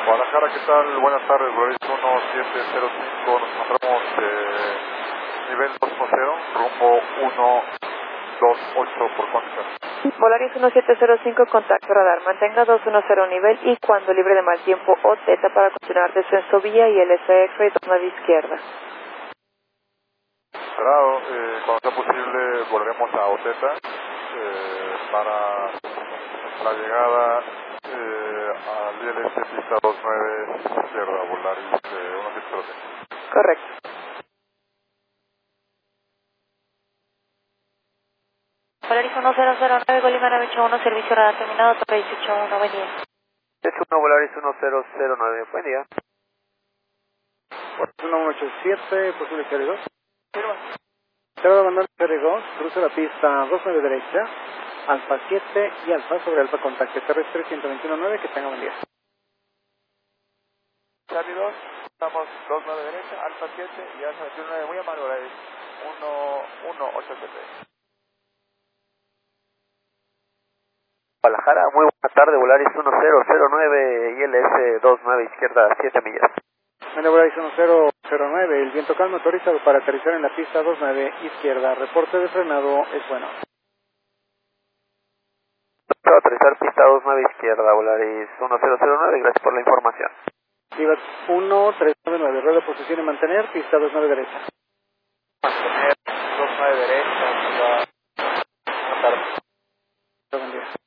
Guadalajara, ¿qué tal? Buenas tardes, Volaris 1705, nos encontramos nivel 210, rumbo 128 por contacto. Volaris 1705, contacto radar, mantenga 210 nivel y cuando libre de mal tiempo OZ para continuar descenso vía y LSX y 29 izquierda. Cerrado, cuando sea posible volveremos a OZ para la llegada al ILS pista 29 izquierda, Volaris 1705. Correcto. Volaris 1009, Golima 981, servicio radar terminado, tope 181, buen día. Es 1 Volaris 1009, buen día. 187, posible CR2. Se va a mandar CR2, cruza la pista 29 derecha, Alfa 7 y Alfa sobre Alfa contacto terrestre 121.9, que tenga buen día. Charlie 2, estamos 29 derecha, Alfa 7 y Alfa 21.9, muy amable, Volaris 1187. Guadalajara, muy buena tarde, Volaris 1009, ILS 29 izquierda, 7 millas. Volaris 1009, el viento calmo autorizado para aterrizar en la pista 29 izquierda, reporte de frenado es bueno. Para aterrizar pista 29 izquierda, Volaris 1009, gracias por la información. Diva 1399, rueda posición y mantener, pista 29 derecha. Mantener 29 derecha, buenas tardes. Buen día.